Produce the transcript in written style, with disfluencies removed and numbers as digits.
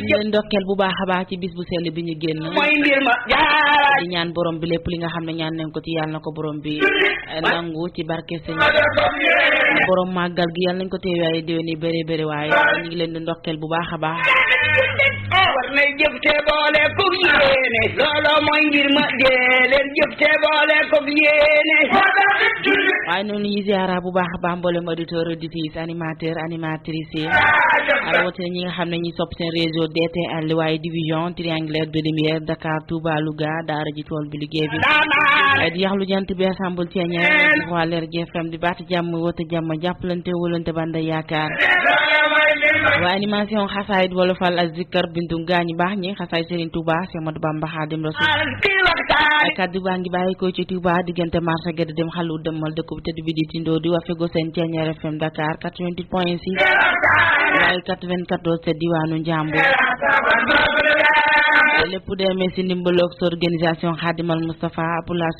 leen ndokkeel bu baax a baax ci bis bu sell bi ñu génn mooy mbir ma jaara di ñaan borom bi lépp li nga xam ne ñaan nañ ko ci yàlla na ko borom bi nangu ci barke sëñ borom màggal gi yàlla nañ ko teew ay déwén yi bëri bëri waaye ñu ngi leen di ndokkeel bu baax a baax war nay jëf te boole ko yéene loolo mooy mbir ma dee leen jëf te boole ko yéene waaye noonu ñuy ziara bu baax a baax mboolem auditeur auditrice animateur animatrice rawatina ñi nga xam ne ñi sopp seen réseau DTL waaye division triangulaire de lumière Dakar Touba Louga daara ji tool bi liggéey bi di yaxlu jant bi assemble ceeñe waa Leer gi FM di baati jàmm wote jàmm jàppalante wóolante banda yaakaar waa animation xasaayid wolofal ak zikkar bintu gaañu baax ñi xasaay Serigne Touba Cheikh Ahmadou Bamba Khadim Rasoul kaddu baa ngi bàyyi ko ci Touba diggante marché gëdd dem xalu demal dëkk bu tëdd bi di tindoo di wafe go seen Ceeñeer FM Dakar 88.6 waaye 94 te diwaanu Njambur lépp demee si ndimbaloog sa organisation Khadimal Moustapha pour la